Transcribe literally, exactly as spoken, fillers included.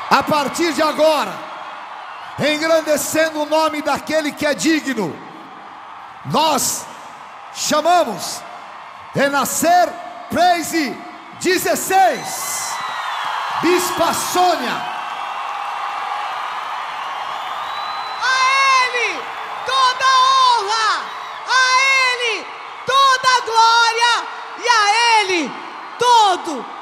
A partir de agora, engrandecendo o nome daquele que é digno, nós chamamos Renascer Praise dezesseis, Bispa Sônia. A Ele toda honra, a Ele toda glória e a Ele todo